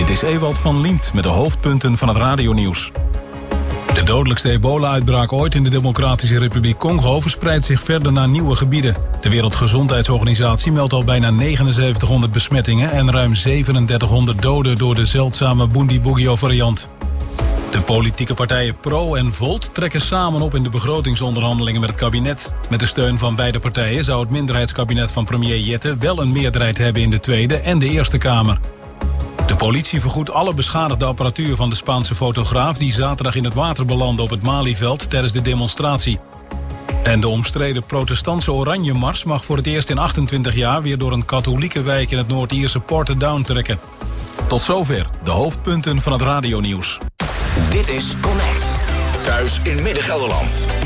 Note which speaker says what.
Speaker 1: Dit is Ewald van Liemt met de hoofdpunten van het radionieuws. De dodelijkste ebola-uitbraak ooit in de Democratische Republiek Congo verspreidt zich verder naar nieuwe gebieden. De Wereldgezondheidsorganisatie meldt al bijna 7900 besmettingen en ruim 3700 doden door de zeldzame Bundibugyo-variant. De politieke partijen Pro en Volt trekken samen op in de begrotingsonderhandelingen met het kabinet. Met de steun van beide partijen zou het minderheidskabinet van premier Jette wel een meerderheid hebben in de Tweede en de Eerste Kamer. De politie vergoedt alle beschadigde apparatuur van de Spaanse fotograaf die zaterdag in het water belandde op het Malieveld tijdens de demonstratie. En de omstreden protestantse Oranjemars mag voor het eerst in 28 jaar weer door een katholieke wijk in het Noord-Ierse Portadown trekken. Tot zover de hoofdpunten van het radionieuws.
Speaker 2: Dit is Connect. Thuis in Midden-Gelderland.